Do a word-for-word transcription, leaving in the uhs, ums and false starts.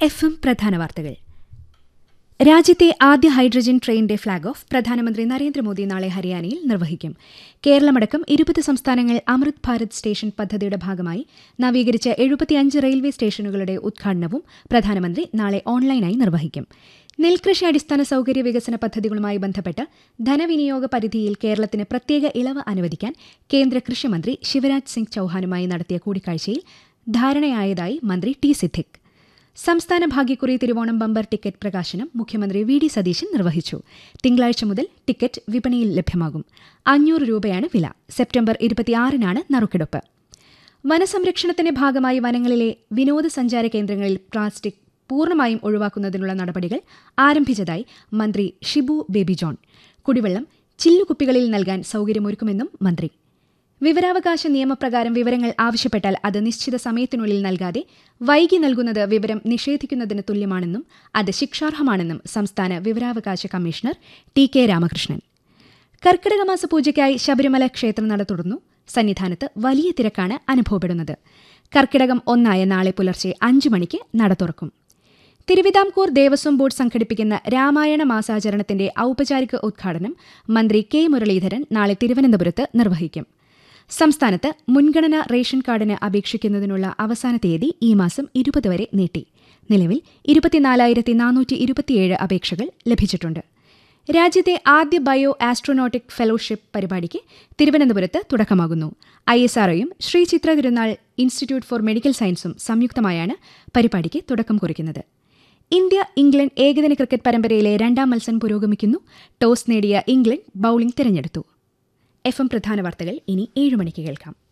F M പ്രധാന വാർത്തകൾ. രാജ്യത്തെ ആദ്യ ഹൈഡ്രജൻ ട്രെയിനിന്റെ ഫ്ളാഗ് ഓഫ് പ്രധാനമന്ത്രി നരേന്ദ്രമോദി നാളെ ഹരിയാനയിൽ നിർവഹിക്കും. കേരളമടക്കം ഇരുപത് സംസ്ഥാനങ്ങൾ അമൃത് ഭാരത് സ്റ്റേഷൻ പദ്ധതിയുടെ ഭാഗമായി നവീകരിച്ച എഴുപത്തിയഞ്ച് റെയിൽവേ സ്റ്റേഷനുകളുടെ ഉദ്ഘാടനവും പ്രധാനമന്ത്രി നാളെ ഓൺലൈനായി നിർവഹിക്കും. നെൽകൃഷി അടിസ്ഥാന സൌകര്യ വികസന പദ്ധതികളുമായി ബന്ധപ്പെട്ട് ധനവിനിയോഗ പരിധിയിൽ കേരളത്തിന് പ്രത്യേക ഇളവ് അനുവദിക്കാൻ കേന്ദ്ര കൃഷിമന്ത്രി ശിവരാജ് സിംഗ് ചൌഹാനുമായി നടത്തിയ കൂടിക്കാഴ്ചയിൽ ധാരണയായതായി മന്ത്രി ടി സിദ്ദിഖ്. സംസ്ഥാന ഭാഗ്യക്കുറി തിരുവോണം ബമ്പർ ടിക്കറ്റ് പ്രകാശനം മുഖ്യമന്ത്രി വി ഡി സതീശൻ നിർവഹിച്ചു. തിങ്കളാഴ്ച മുതൽ ടിക്കറ്റ് വിപണിയിൽ ലഭ്യമാകും. അഞ്ഞൂറ് രൂപയാണ് വില. സെപ്റ്റംബർ ഇരുപത്തിയാറിനാണ് നറുക്കെടുപ്പ്. വനസംരക്ഷണത്തിന്റെ ഭാഗമായി വനങ്ങളിലെ വിനോദസഞ്ചാര കേന്ദ്രങ്ങളിൽ പ്ലാസ്റ്റിക് പൂർണ്ണമായും ഒഴിവാക്കുന്നതിനുള്ള നടപടികൾ ആരംഭിച്ചതായി മന്ത്രി ഷിബു ബേബി ജോൺ. കുടിവെള്ളം ചില്ലുകുപ്പികളിൽ നൽകാൻ സൌകര്യമൊരുക്കുമെന്നും മന്ത്രി. വിവരാവകാശ നിയമപ്രകാരം വിവരങ്ങൾ ആവശ്യപ്പെട്ടാൽ അത് നിശ്ചിത സമയത്തിനുള്ളിൽ നൽകാതെ വൈകി നൽകുന്നത് വിവരം നിഷേധിക്കുന്നതിന് തുല്യമാണെന്നും അത് ശിക്ഷാർഹമാണെന്നും സംസ്ഥാന വിവരാവകാശ commissioner T K Ramakrishnan. കർക്കിടകമാസ പൂജയ്ക്കായി Sabarimala ക്ഷേത്രനട തുറന്നു. സന്നിധാനത്ത് വലിയ തിരക്കാണ് അനുഭവപ്പെടുന്നത്. കർക്കിടകം ഒന്നായ നാളെ പുലർച്ചെ അഞ്ചു മണിക്ക് നട തുറക്കും. തിരുവിതാംകൂർ ദേവസ്വം ബോർഡ് സംഘടിപ്പിക്കുന്ന രാമായണ മാസാചരണത്തിന്റെ ഔപചാരിക ഉദ്ഘാടനം മന്ത്രി കെ മുരളീധരൻ നാളെ തിരുവനന്തപുരത്ത് നിർവഹിക്കും. സംസ്ഥാനത്ത് മുൻഗണനാ റേഷൻ കാർഡിന് അപേക്ഷിക്കുന്നതിനുള്ള അവസാന തീയതി ഈ മാസം ഇരുപത് വരെ നീട്ടി. നിലവിൽ ഇരുപത്തിനാലായിരത്തി നാനൂറ്റി ഇരുപത്തിയേഴ് അപേക്ഷകൾ ലഭിച്ചിട്ടുണ്ട്. രാജ്യത്തെ ആദ്യ ബയോ ആസ്ട്രോനോട്ടിക് ഫെലോഷിപ്പ് പരിപാടിക്ക് തിരുവനന്തപുരത്ത് തുടക്കമാകുന്നു. I S ആർഒയും Shri Chithra Thirunal institute four medical സയൻസും സംയുക്തമായാണ് പരിപാടിക്ക് തുടക്കം കുറിക്കുന്നത്. ഇന്ത്യ ഇംഗ്ലണ്ട് ഏകദിന ക്രിക്കറ്റ് പരമ്പരയിലെ രണ്ടാം മത്സരം പുരോഗമിക്കുന്നു. ടോസ് നേടിയ ഇംഗ്ലണ്ട് ബൌളിംഗ് തിരഞ്ഞെടുത്തു. എഫ് എം പ്രധാന വാർത്തകൾ ഇനി ഏഴ് മണിക്ക് കേൾക്കാം.